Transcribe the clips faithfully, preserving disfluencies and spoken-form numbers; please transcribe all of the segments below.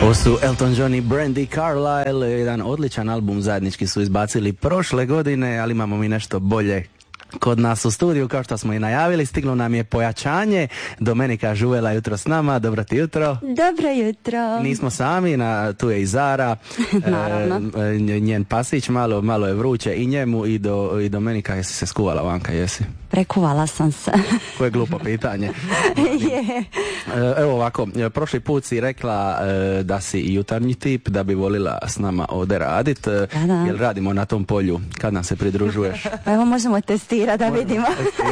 Ovo su Elton John i Brandi Carlile, jedan odličan album zajednički su izbacili prošle godine, ali imamo mi nešto bolje kod nas u studiju, kao što smo i najavili. Stiglo nam je pojačanje. Domenika Žuvela jutro s nama. Dobro ti jutro. Dobro jutro. Nismo sami, na, tu je i Zara. Naravno. E, njen pasić, malo, malo je vruće i njemu i, do, i Domenika. Jesi se skuvala, Vanka, jesi? Prekuvala sam se. Koje glupo pitanje. Je. Evo ovako, prošli put si rekla e, da si i jutarnji tip, da bi volila s nama ovdje radit. Da, da. Jel radimo na tom polju? Kad nam se pridružuješ? Pa evo možemo testirati da Možemo vidimo.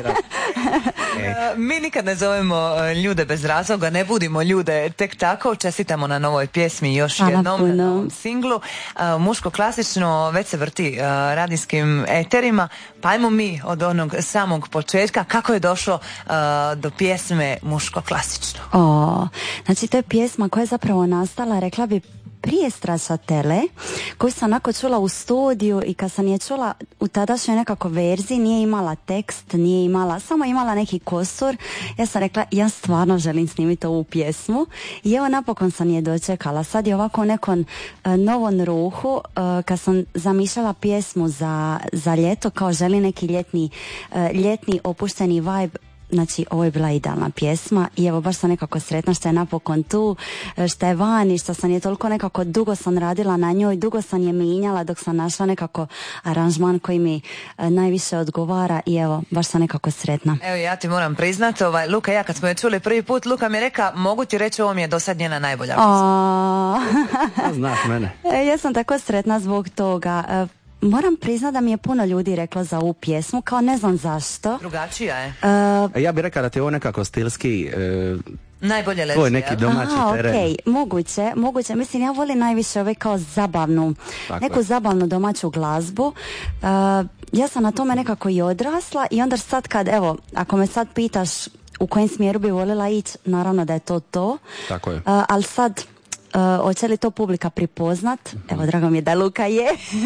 e. Mi nikad ne zovemo ljude bez razloga, ne budimo ljude tek tako. Čestitamo na novoj pjesmi još Hvala jednom, puno. na novom singlu. Uh, muško klasično već se vrti uh, radijskim eterima, pa ajmo mi od onog samog početka kako je došlo uh, do pjesme Muško klasično. O, znači to je pjesma koja je zapravo nastala, rekla bi, prije Strašatele, koju sam onako čula u studiju i kad sam je čula u tadašnjoj nekako verziji, nije imala tekst, nije imala, samo imala neki kostur. Ja sam rekla, ja stvarno želim snimiti ovu pjesmu i evo napokon sam je dočekala. Sad je ovako u nekom uh, novom ruhu, uh, kad sam zamišljala pjesmu za, za ljeto, kao želim neki ljetni, uh, ljetni opušteni vibe. Znači, ovo je bila idealna pjesma i evo baš sam nekako sretna što je napokon tu, što je van i što sam je toliko nekako, dugo sam radila na njoj, dugo sam je minjala dok sam našla nekako aranžman koji mi e, najviše odgovara i evo, baš sam nekako sretna. Evo ja ti moram priznati, ovaj, Luka i ja kad smo je čuli prvi put, Luka mi je reka, mogu ti reći ovo mi je do sad njena najbolja pjesma. Znaš mene. E, ja sam tako sretna zbog toga. E, Moram priznati da mi je puno ljudi reklo za ovu pjesmu, kao ne znam zašto. Drugačija je. E, Ja bih rekao da ti je ovo nekako stilski... E, Najbolje leži. tvoj neki domaći aha, teren. okej, moguće, moguće. Mislim, ja volim najviše ove kao zabavnu, Tako neku je. zabavnu domaću glazbu. Uh, ja sam na tome nekako i odrasla i onda sad kad, evo, ako me sad pitaš u kojem smjeru bi voljela ići, naravno da je to to. Tako je. Uh, ali sad, Uh, hoće li to publika prepoznat? Evo, drago mi je da Luka je.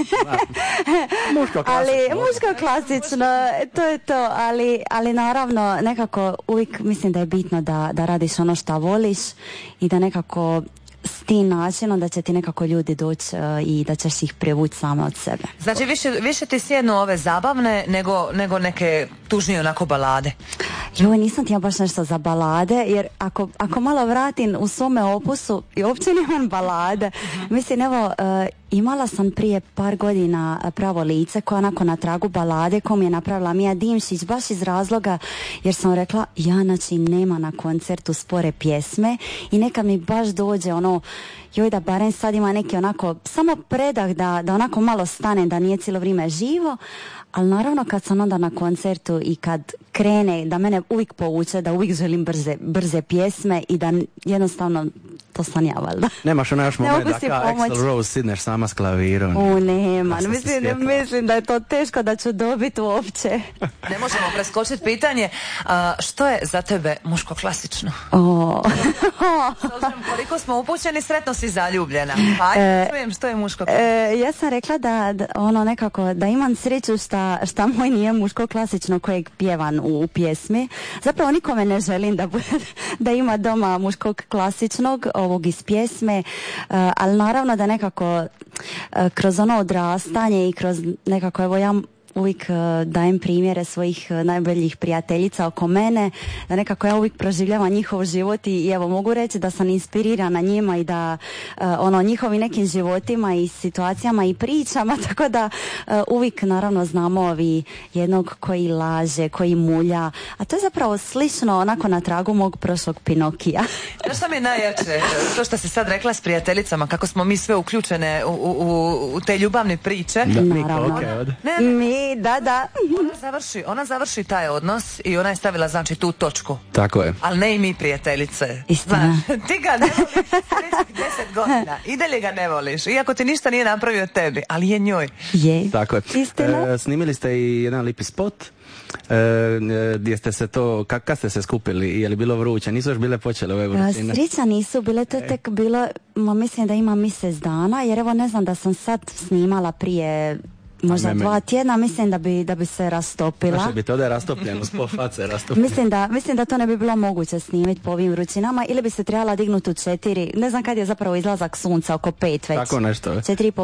Muško klasično. Ali, muško klasično, to je to, ali, ali naravno nekako uvijek mislim da je bitno da, da radiš ono što voliš i da nekako s tim načinom da će ti nekako ljudi doći uh, i da ćeš ih privući same od sebe. Znači više, više ti sjednu ove zabavne nego, nego neke tužnije onako balade. Joj, nisam ti ja baš nešto za balade, jer ako, ako malo vratim u svome opusu i uopće nemam balade. Mislim, evo, uh, imala sam prije par godina Pravo lice koja onako na tragu balade koju mi je napravila Mija Dimšić, baš iz razloga jer sam rekla, ja znači nema na koncertu spore pjesme i nekad mi baš dođe ono, joj da barem sad ima neki onako samo predah da, da onako malo stane, da nije cijelo vrijeme živo. Ali naravno kad sam onda na koncertu i kad krene, da mene uvijek povuče, da uvijek želim brze, brze pjesme i da jednostavno to sam ja valjda. Nemaš ona još Ne moment mogu da si kao pomoć. Axl Rose sidneš sama s klavirom. U, nema. Ja sam se Mislim, sjetila. mislim da je to teško da ću dobiti uopće. Ne možemo preskočiti pitanje, a, što je za tebe muško klasično? O. S obzirom koliko smo upućeni, sretno si zaljubljena. Ajde, E, čujem što je muško klasično. E, ja sam rekla da, da ono nekako da imam sreću šta, šta moj nije muško klasično kojeg pjevan u, u pjesmi. Zapravo nikome ne želim da, bude, da ima doma muškog klasičnog ovog iz pjesme, e, ali naravno da nekako e, kroz ono odrastanje i kroz nekako evo ja uvijek uh, dajem primjere svojih uh, najboljih prijateljica oko mene, da nekako ja uvijek proživljavam njihov život i, i evo mogu reći da sam inspirirana njima i da uh, ono njihovim nekim životima i situacijama i pričama, tako da uh, uvijek naravno znamo ovi jednog koji laže, koji mulja, a to je zapravo slično onako na tragu mog prošlog Pinokija. Znaš što mi je najjače? To što si sad rekla s prijateljicama, kako smo mi sve uključene u, u, u te ljubavne priče. Da, mi Naravno. koke od... Ne, ne, Mi, da, da. ona završi, ona završi taj odnos i ona je stavila znači tu točku. Tako je. Ali ne i mi prijateljice. Istina. Znaš, ti ga ne voliš sljedećih deset godina. I dalje ga ne voliš. Iako ti ništa nije napravio tebi, ali je njoj. Je. Tako je. Istina. E, snimili ste i jedan lipi spot. E, gdje ste se to, kad, kad ste se skupili, je li bilo vruće? Nisu još bile počele ove vrućine? Sreća nisu bile, to je tek bilo, ma, mislim da ima mjesec dana, jer evo ne znam da sam sad snimala prije možda Ajme, dva meni. tjedna, mislim da bi, da bi se rastopila. Znaš, bi to da je rastopljenost po face rastopljeno. Mislim da, mislim da to ne bi bilo moguće snimiti po ovim vrućinama ili bi se trebala dignuti u četiri, ne znam kad je zapravo izlazak sunca, oko pet već. Tako nešto. Četiri i pol